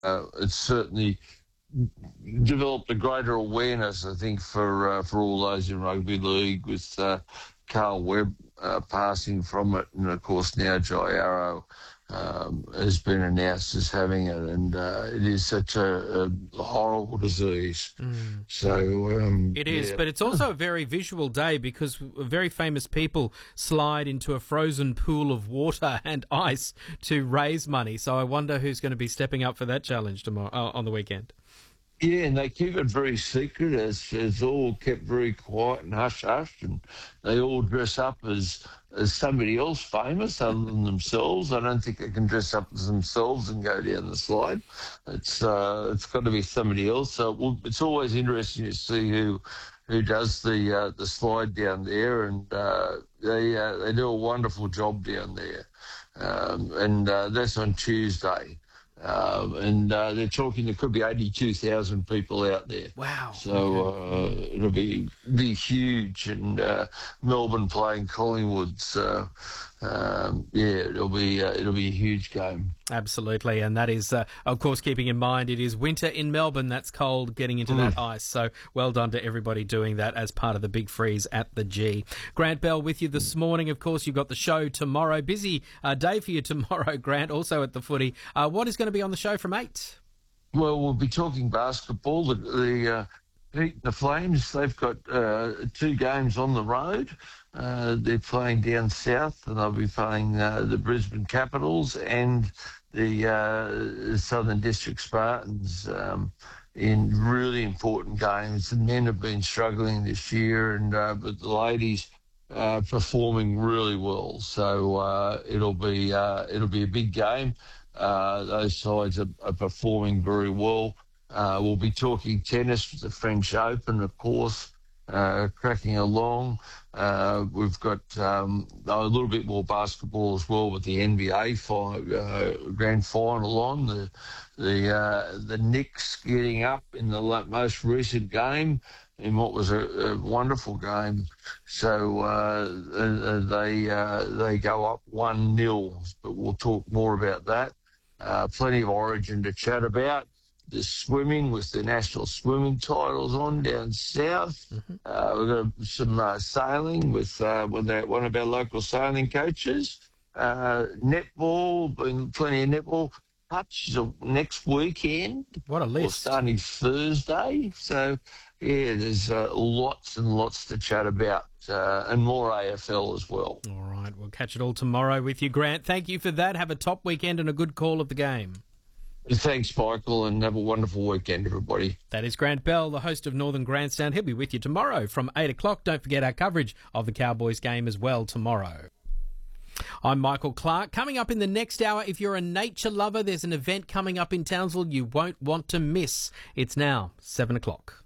it's certainly developed a greater awareness, I think, for all those in rugby league, with Carl Webb passing from it, and of course now Jai Arrow has been announced as having it, and it is such a horrible disease. So It is, yeah. but it's also a very visual day because very famous people slide into a frozen pool of water and ice to raise money. So I wonder who's going to be stepping up for that challenge tomorrow on the weekend. Yeah, and they keep it very secret. It's all kept very quiet and hush-hush, and they all dress up as somebody else famous other than themselves. I don't think they can dress up as themselves and go down the slide. It's got to be somebody else. So it's always interesting to see who does the slide down there, and they do a wonderful job down there. And that's on Tuesday. And they're talking there could be 82,000 people out there. Wow. So it'll be huge. And Melbourne playing Collingwood. So, it'll be a huge game. Absolutely. And that is, of course, keeping in mind it is winter in Melbourne. That's cold getting into that ice. So well done to everybody doing that as part of the big freeze at the G. Grant Bell with you this morning. Of course, you've got the show tomorrow. Busy day for you tomorrow, Grant, also at the footy. What is going to be on the show from 8? Well, we'll be talking basketball. The Flames, they've got 2 games on the road. They're playing down south, and they'll be playing the Brisbane Capitals and the Southern District Spartans in really important games. The men have been struggling this year, and but the ladies performing really well. So it'll be a big game. Those sides are performing very well. We'll be talking tennis with the French Open, of course, cracking along. We've got a little bit more basketball as well with the NBA grand final on. The Knicks getting up in the most recent game in what was a wonderful game. So they go up 1-0, but we'll talk more about that. Plenty of Origin to chat about. The swimming with the national swimming titles on down south. We've got some sailing with one of our local sailing coaches. Netball, been plenty of netball. Touch next weekend. What a list. Starting Thursday. So, yeah, there's lots and lots to chat about, and more AFL as well. All right, we'll catch it all tomorrow with you, Grant. Thank you for that. Have a top weekend and a good call of the game. Thanks, Michael, and have a wonderful weekend, everybody. That is Grant Bell, the host of Northern Grandstand. He'll be with you tomorrow from 8 o'clock. Don't forget our coverage of the Cowboys game as well tomorrow. I'm Michael Clark. Coming up in the next hour, if you're a nature lover, there's an event coming up in Townsville you won't want to miss. It's now 7 o'clock.